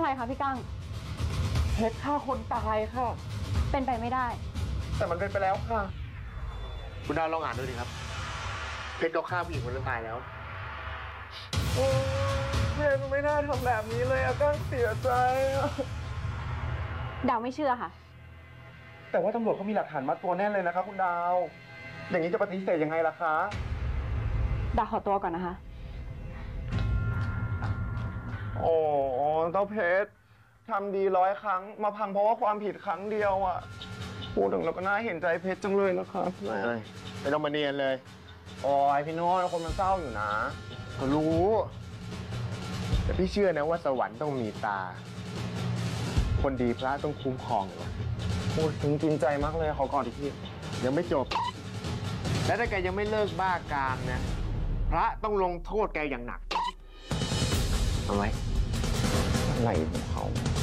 อะไรคะพี่กั้งเพชรฆ่าคนตายค่ะเป็นไปไม่ได้แต่มันเป็นไปแล้วค่ะคุณดาวลองอ่านดูดิครับ เพชรก็ฆ่าผู้หญิงคนนั้นตายแล้วโอ้เพชรไม่น่าทำแบบนี้เลยอะก้างเสียใจอะดาวไม่เชื่อค่ะแต่ว่าตำรวจเขามีหลักฐานมัดตัวแน่นเลยนะคะคุณดาว อย่างนี้จะปฏิเสธยังไงล่ะคะดาวขอตัวก่อนนะคะโอ้เต้าเพชรทำดี100 ครั้ง มาพังเพราะว่าความผิดครั้งเดียวอะพูดถึงแล้วก็น่าเห็นใจเพชรจังเลยนะคะไม่ต้องมาเนียนเลยโอ้ยพี่โน้ตคนมันเศร้าอยู่นะก็รู้ แต่พี่เชื่อนะว่าสวรรค์ต้องมีตา คนดีพระต้องคุ้มครองเลยวะพูดถึงกินใจมากเลยขอก่อนทีพี่ยังไม่จบ และถ้าแกยังไม่เลิกบ้ากามนะ พระต้องลงโทษแกอย่างหนัก เอาไหมอะไรของเขา